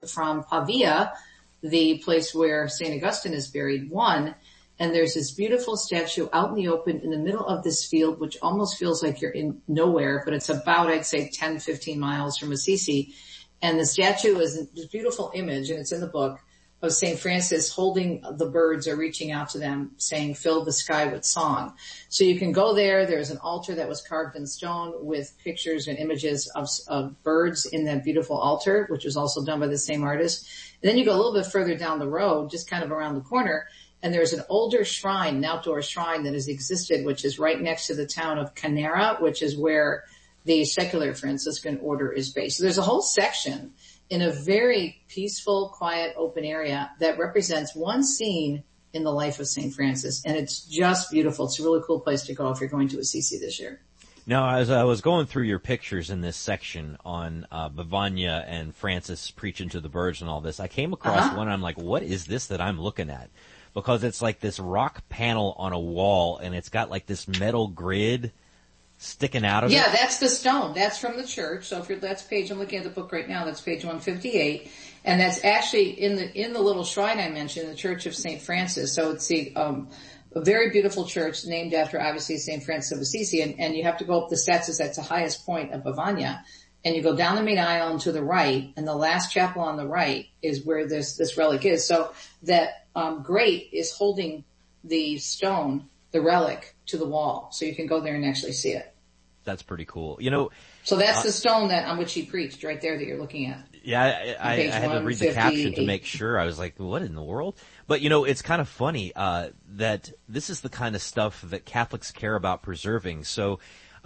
from Pavia, the place where St. Augustine is buried, one. And there's this beautiful statue out in the open in the middle of this field, which almost feels like you're in nowhere, but it's about, I'd say, 10, 15 miles from Assisi. And the statue is this beautiful image, and it's in the book, of St. Francis holding the birds or reaching out to them, saying, fill the sky with song. So you can go there. There's an altar that was carved in stone with pictures and images of birds in that beautiful altar, which was also done by the same artist. And then you go a little bit further down the road, just kind of around the corner, and there's an older shrine, an outdoor shrine that has existed, which is right next to the town of Canera, which is where the secular Franciscan order is based. So there's a whole section in a very peaceful, quiet, open area that represents one scene in the life of St. Francis. And it's just beautiful. It's a really cool place to go if you're going to Assisi this year. Now, as I was going through your pictures in this section on Bavagne and Francis preaching to the birds and all this, I came across one and I'm like, what is this that I'm looking at? Because it's like this rock panel on a wall and it's got like this metal grid sticking out of it. Yeah, that's the stone. That's from the church. So if that's page, I'm looking at the book right now, that's page 158. And that's actually in the little shrine I mentioned, the Church of St. Francis. So it's a very beautiful church named after obviously St. Francis of Assisi. And you have to go up the steps, that's the highest point of Bavagne. And you go down the main aisle and to the right, and the last chapel on the right is where this relic is. So that grate is holding the stone, the relic, to the wall. So you can go there and actually see it. That's pretty cool. You know, so that's the stone on which he preached right there that you're looking at. Yeah, I had to read the caption to make sure. I was like, what in the world? But, you know, it's kind of funny that this is the kind of stuff that Catholics care about preserving. So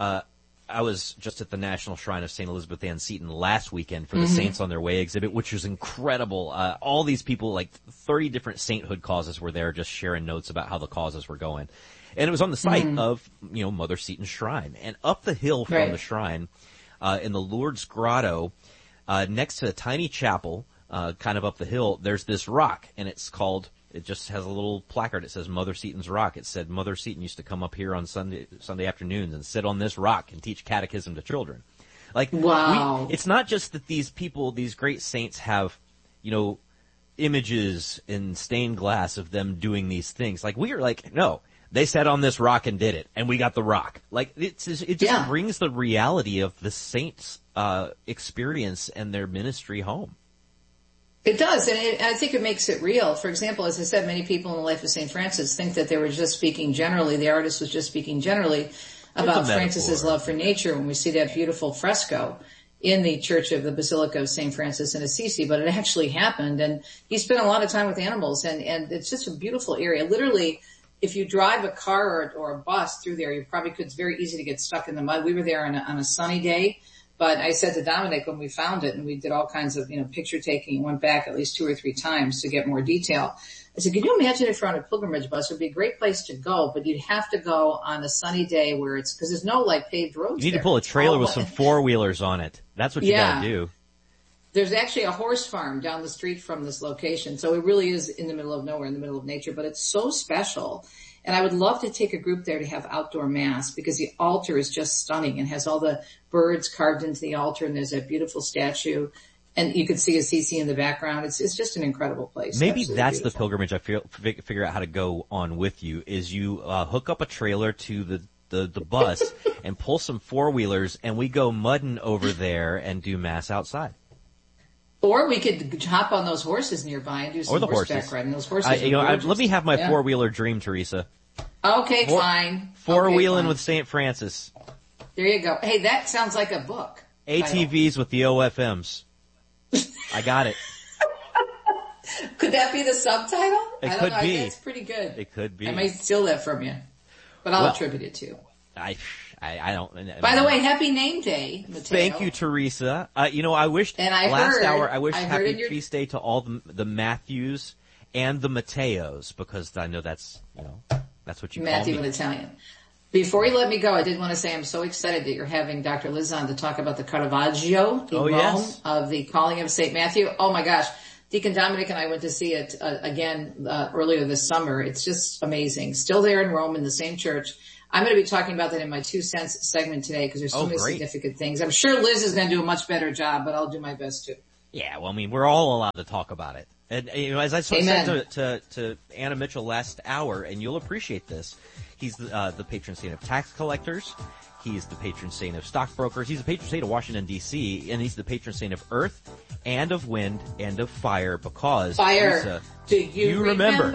I was just at the National Shrine of St. Elizabeth Ann Seton last weekend for the Saints on Their Way exhibit, which was incredible. All these people, like 30 different sainthood causes were there just sharing notes about how the causes were going. And it was on the site of, you know, Mother Seton's shrine. And up the hill from the shrine, in the Lourdes Grotto, next to a tiny chapel, kind of up the hill, there's this rock, and it just has a little placard. It says Mother Seton's Rock. It said Mother Seton used to come up here on Sunday afternoons and sit on this rock and teach catechism to children. Like, wow. It's not just that these people, these great saints have, you know, images in stained glass of them doing these things. Like, we are like, no, they sat on this rock and did it, and we got the rock. Like, it just brings the reality of the saints' experience and their ministry home. It does, and I think it makes it real. For example, as I said, many people in the life of St. Francis think that they were just speaking generally, the artist was just speaking generally about Francis's love for nature when we see that beautiful fresco in the Church of the Basilica of St. Francis in Assisi, but it actually happened, and he spent a lot of time with animals, and it's just a beautiful area. Literally, if you drive a car or a bus through there, you probably could, it's very easy to get stuck in the mud. We were there on a sunny day. But I said to Dominic when we found it, and we did all kinds of, you know, picture taking and went back at least 2 or 3 times to get more detail. I said, can you imagine if you're on a pilgrimage bus? It would be a great place to go, but you'd have to go on a sunny day where because there's no like paved roads. You need to pull a trailer with some 4-wheelers on it. That's what you gotta do. There's actually a horse farm down the street from this location. So it really is in the middle of nowhere, in the middle of nature, but it's so special. And I would love to take a group there to have outdoor mass because the altar is just stunning and has all the birds carved into the altar, and there's that beautiful statue, and you could see Assisi in the background. It's just an incredible place. Maybe that's beautiful. The pilgrimage I figure out how to go on with you is you hook up a trailer to the bus and pull some 4-wheelers, and we go mudding over there and do mass outside. Or we could hop on those horses nearby and do some horseback riding. Those horses let me have my 4-wheeler dream, Teresa. Okay, fine. 4-wheeling with St. Francis. There you go. Hey, that sounds like a book. ATVs with the OFMs. I got it. Could that be the subtitle? It could be. That's pretty good. It could be. I might steal that from you, but I'll attribute it to you. I don't. By the way, happy name day, Mateo. Thank you, Teresa. You know, I wished I wished happy feast day to all the Matthews and the Mateos, because I know that's what you Matthew call me. in Italian. Before you let me go, I did want to say I'm so excited that you're having Dr. Liz on to talk about the Caravaggio in Rome of the Calling of St. Matthew. Oh my gosh. Deacon Dominic and I went to see it again earlier this summer. It's just amazing. Still there in Rome in the same church. I'm going to be talking about that in my 2 cents segment today because there's so many significant things. I'm sure Liz is going to do a much better job, but I'll do my best too. Yeah, well, I mean, we're all allowed to talk about it. And, as I said to Anna Mitchell last hour, and you'll appreciate this, he's the patron saint of tax collectors. He's the patron saint of stockbrokers. He's the patron saint of Washington, D.C., and he's the patron saint of earth and of wind and of fire because... Fire! Do you remember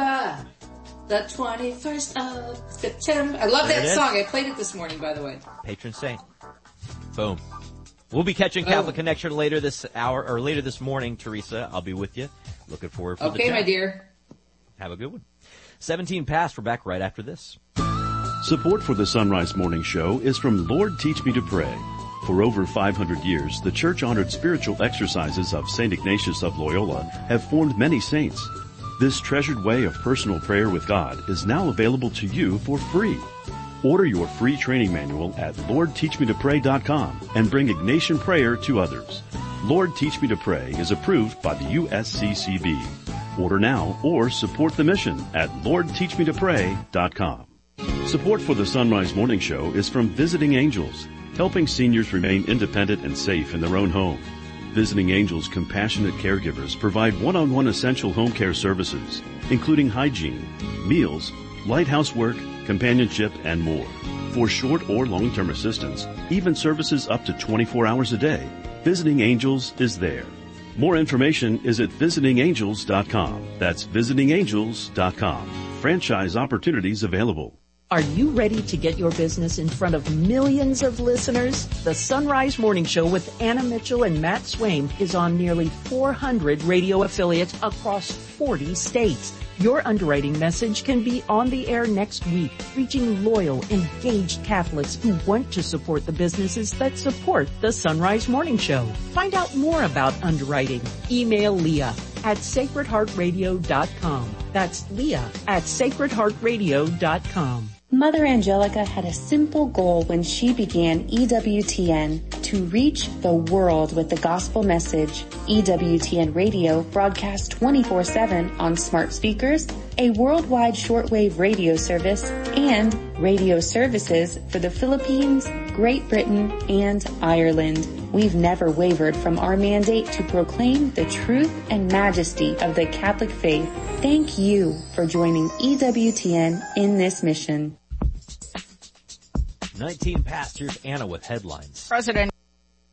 the 21st of September? I love that song. I played it this morning, by the way. Patron saint. Boom. We'll be catching Catholic Connection later this hour, or later this morning, Teresa. I'll be with you. Looking forward for the Okay, my dear. Have a good one. 17 past. We're back right after this. Support for the Sunrise Morning Show is from Lord Teach Me to Pray. For over 500 years, the church-honored spiritual exercises of St. Ignatius of Loyola have formed many saints. This treasured way of personal prayer with God is now available to you for free. Order your free training manual at LordTeachMeToPray.com and bring Ignatian prayer to others. Lord Teach Me to Pray is approved by the USCCB. Order now or support the mission at LordTeachMeToPray.com. Support for the Sunrise Morning Show is from Visiting Angels, helping seniors remain independent and safe in their own home. Visiting Angels compassionate caregivers provide one-on-one essential home care services, including hygiene, meals, light housework, companionship, and more. For short or long-term assistance, even services up to 24 hours a day, Visiting Angels is there. More information is at visitingangels.com. That's visitingangels.com. Franchise opportunities available. Are you ready to get your business in front of millions of listeners? The Sunrise Morning Show with Anna Mitchell and Matt Swaim is on nearly 400 radio affiliates across 40 states. Your underwriting message can be on the air next week, reaching loyal, engaged Catholics who want to support the businesses that support the Sunrise Morning Show. Find out more about underwriting. Email Leah at sacredheartradio.com. That's Leah at sacredheartradio.com. Mother Angelica had a simple goal when she began EWTN, to reach the world with the gospel message. EWTN Radio broadcasts 24/7 on smart speakers, a worldwide shortwave radio service, and radio services for the Philippines, Great Britain, and Ireland. We've never wavered from our mandate to proclaim the truth and majesty of the Catholic faith. Thank you for joining EWTN in this mission. 19 past. Here's Anna with headlines. President